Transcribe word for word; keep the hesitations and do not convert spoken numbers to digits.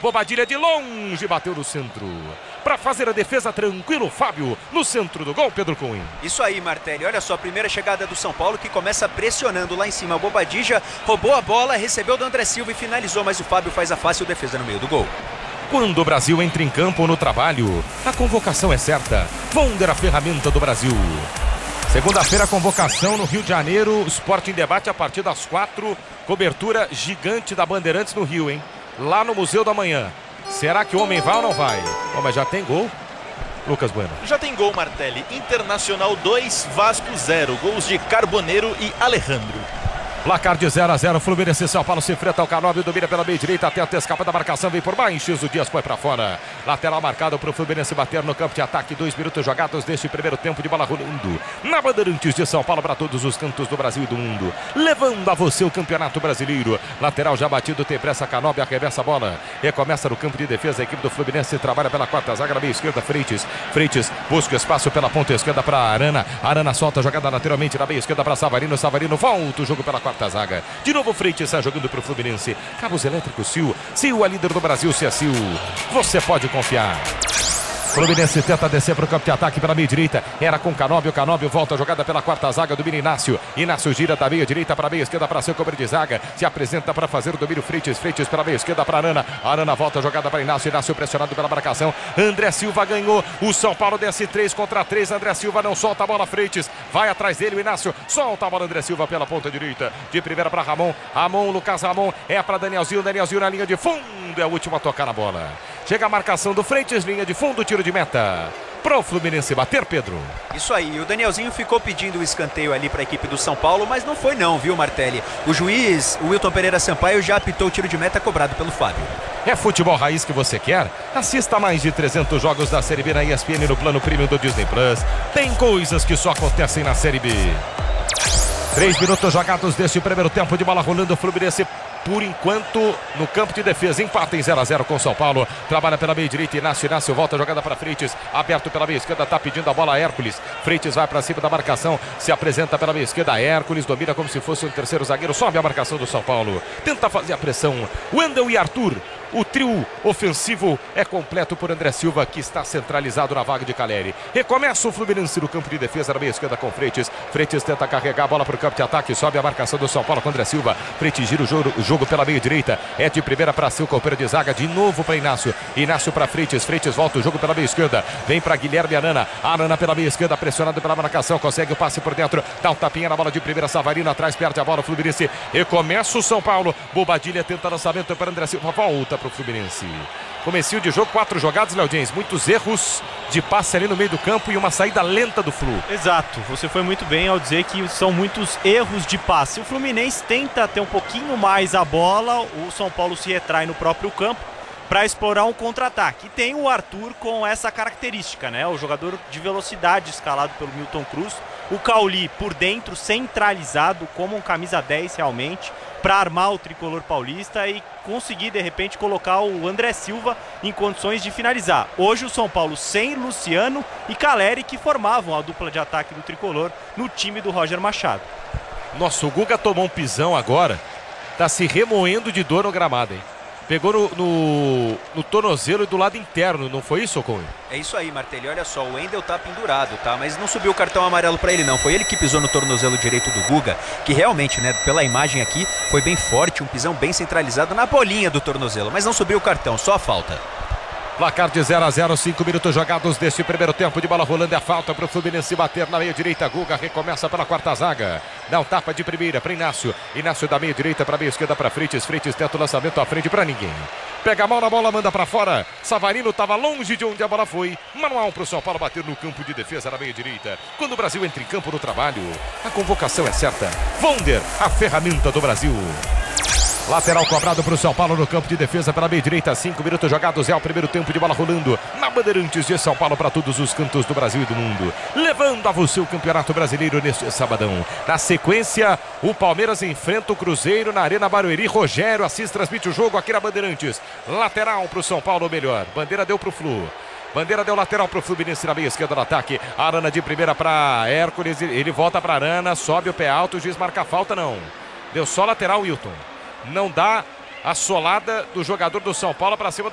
Bobadilha de longe, bateu no centro. Para fazer a defesa tranquilo, Fábio, no centro do gol, Pedro Cunha. Isso aí, Martelli. Olha só, a primeira chegada do São Paulo que começa pressionando lá em cima. A Bobadilha roubou a bola, recebeu do André Silva e finalizou, mas o Fábio faz a fácil defesa no meio do gol. Quando o Brasil entra em campo no trabalho, a convocação é certa. Wonder, a ferramenta do Brasil. Segunda-feira, convocação no Rio de Janeiro. Sport em debate a partir das quatro. Cobertura gigante da Bandeirantes no Rio, hein? Lá no Museu da Manhã. Será que o homem vai ou não vai? Oh, mas já tem gol. Lucas Bueno. Já tem gol, Martelli. Internacional dois, Vasco zero. Gols de Carboneiro e Alejandro. Placar de zero a zero, Fluminense e São Paulo se enfrenta ao Canóbio, domina pela meia direita, tenta escapa da marcação, vem por baixo, o Dias foi para fora. Lateral marcado para o Fluminense bater no campo de ataque, dois minutos jogados deste primeiro tempo de bola rolando. Na Bandeirantes de São Paulo para todos os cantos do Brasil e do mundo, levando a você o Campeonato Brasileiro. Lateral já batido, tem pressa, Canóbio arremessa a bola, recomeça no campo de defesa, a equipe do Fluminense trabalha pela quarta zaga, na meia esquerda, Freitas, Freitas busca espaço pela ponta esquerda para Arana, Arana solta a jogada lateralmente na meia esquerda para Savarino, Savarino volta o jogo pela quarta zaga. De novo o Freitas está jogando para o Fluminense. Cabos elétricos Sil. Sil, a líder do Brasil, se é Sil. Você pode confiar. Fluminense tenta descer para o campo de ataque pela meia direita. Era com Canóbio. Canóbio volta a jogada pela quarta zaga. Domina Inácio. Inácio gira da meia direita para a meia esquerda para seu cobre de zaga. Se apresenta para fazer o domínio Freitas. Freitas pela meia esquerda para Arana. Arana volta a jogada para Inácio. Inácio pressionado pela marcação. André Silva ganhou. O São Paulo desce três contra três. André Silva não solta a bola. Freitas vai atrás dele. O Inácio solta a bola. André Silva pela ponta direita. De primeira para Ramon. Ramon, Lucas Ramon. É para Danielzinho. Danielzinho na linha de fundo. É o último a tocar na bola. Chega a marcação do Freitas. Linha de fundo. Tiro de meta. Pro Fluminense bater, Pedro. Isso aí, o Danielzinho ficou pedindo o escanteio ali para a equipe do São Paulo, mas não foi não, viu, Martelli? O juiz, o Wilton Pereira Sampaio, já apitou o tiro de meta cobrado pelo Fábio. É futebol raiz que você quer? Assista a mais de trezentos jogos da Série B na E S P N no plano premium do Disney Plus. Tem coisas que só acontecem na Série B. Três minutos jogados deste primeiro tempo de bola rolando. O Fluminense, por enquanto, no campo de defesa, empata em zero a zero com São Paulo. Trabalha pela meia direita, Inácio, Inácio volta a jogada para Freitas, aberto pela meia esquerda, tá pedindo a bola a Hércules. Freitas vai para cima da marcação, se apresenta pela meia esquerda, Hércules domina como se fosse um terceiro zagueiro, sobe a marcação do São Paulo, tenta fazer a pressão. Wendel e Arthur. O trio ofensivo é completo por André Silva, que está centralizado na vaga de Caleri. Recomeça o Fluminense no campo de defesa, na meia esquerda com Freitas. Freitas tenta carregar a bola para o campo de ataque, sobe a marcação do São Paulo com André Silva. Freitas gira o jogo, o jogo pela meia direita, é de primeira para seu companheiro de zaga, de novo para Inácio. Inácio para Freitas, Freitas volta o jogo pela meia esquerda, vem para Guilherme Arana. Arana pela meia esquerda, pressionado pela marcação, consegue o passe por dentro, dá um tapinha na bola de primeira, Savarino atrás, perde a bola, o Fluminense recomeça o São Paulo. Bobadilha tenta lançamento para André Silva, volta para o Fluminense. Comecinho de jogo, quatro jogadas, Léo James, muitos erros de passe ali no meio do campo e uma saída lenta do Flu. Exato, você foi muito bem ao dizer que são muitos erros de passe. O Fluminense tenta ter um pouquinho mais a bola, o São Paulo se retrai no próprio campo para explorar um contra-ataque. E tem o Arthur com essa característica, né? O jogador de velocidade escalado pelo Milton Cruz. O Cauli por dentro, centralizado, como um camisa dez realmente, para armar o tricolor paulista e conseguir, de repente, colocar o André Silva em condições de finalizar. Hoje o São Paulo sem Luciano e Caleri, que formavam a dupla de ataque do tricolor no time do Roger Machado. Nossa, o Guga tomou um pisão agora, tá se remoendo de dor no gramado, hein? Pegou no, no, no tornozelo e do lado interno, não foi isso, Ocon? É isso aí, Martelli. Olha só, o Wendel tá pendurado, tá? Mas não subiu o cartão amarelo pra ele, não. Foi ele que pisou no tornozelo direito do Guga, que realmente, né, pela imagem aqui, foi bem forte, um pisão bem centralizado na bolinha do tornozelo. Mas não subiu o cartão, só a falta. Placar de zero a zero, cinco minutos jogados deste primeiro tempo de bola rolando. É a falta para o Fluminense bater na meia direita. Guga recomeça pela quarta zaga. Dá um tapa de primeira para Inácio. Inácio da meia direita para a meia esquerda para Freitas. Freitas tenta o lançamento à frente para ninguém. Pega a mão na bola, manda para fora. Savarino estava longe de onde a bola foi. Manual para o São Paulo bater no campo de defesa na meia direita. Quando o Brasil entra em campo no trabalho, a convocação é certa. Wonder, a ferramenta do Brasil. Lateral cobrado para o São Paulo no campo de defesa pela meia direita. Cinco minutos jogados, é o primeiro tempo de bola rolando na Bandeirantes de São Paulo para todos os cantos do Brasil e do mundo. Levando a você o Campeonato Brasileiro neste sabadão. Na sequência, o Palmeiras enfrenta o Cruzeiro na Arena Barueri. Rogério Assis transmite o jogo aqui na Bandeirantes. Lateral para o São Paulo, melhor. Bandeira deu para o Flu. Bandeira deu lateral para o Fluminense na meia esquerda do ataque. Arana de primeira para Hércules. Ele volta para Arana, sobe o pé alto. O juiz marca a falta, não. Deu só lateral, Wilton. Não dá a solada do jogador do São Paulo para cima do